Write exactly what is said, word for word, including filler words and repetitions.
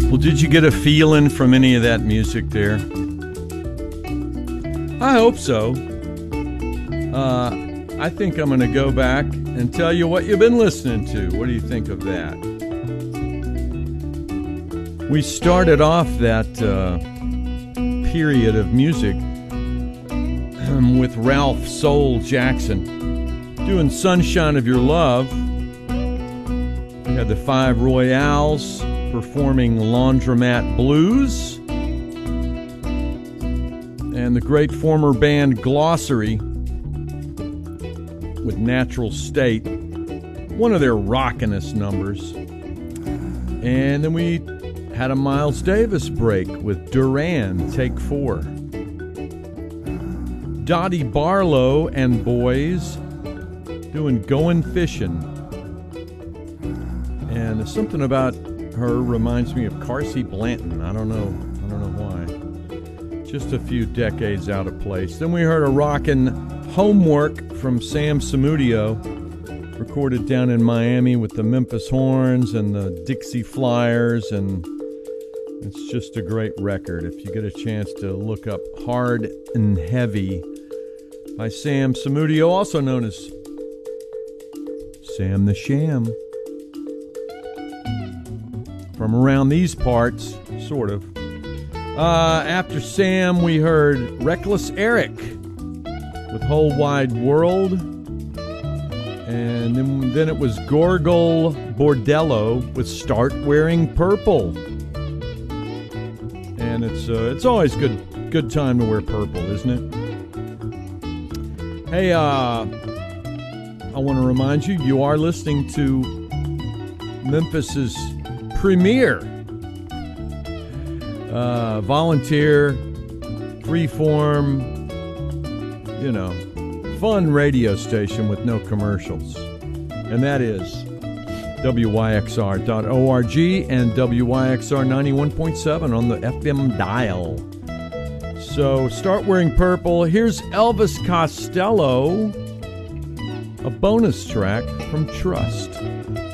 Well, did you get a feeling from any of that music there? I hope so. Uh, I think I'm going to go back and tell you what you've been listening to. What do you think of that? We started off that uh, period of music um, with Ralph Soul Jackson doing Sunshine of Your Love. We had the Five Royales performing Laundromat Blues. And the great former band Glossary with Natural State, one of their rockinest numbers. And then we had a Miles Davis break with Duran, Take Four. Dottie Barlow and Boys doing Goin' Fishin'. And something about her reminds me of Carsey Blanton. I don't know. I don't know why. Just a few decades out of place. Then we heard a rockin' Homework from Sam Samudio, recorded down in Miami with the Memphis Horns and the Dixie Flyers, and it's just a great record. If you get a chance to look up Hard and Heavy by Sam Samudio, also known as Sam the Sham. From around these parts, sort of. Uh, after Sam, we heard Reckless Eric with Whole Wide World. And then, then it was Gorgol Bordello with Start Wearing Purple. And it's uh, it's always good good time to wear purple, isn't it? Hey, uh, I want to remind you, you are listening to Memphis's premier uh, volunteer, freeform, you know, fun radio station with no commercials. And that is W Y X R dot org and W Y X R ninety-one point seven on the F M dial. So Start Wearing Purple. Here's Elvis Costello, a bonus track from Trust.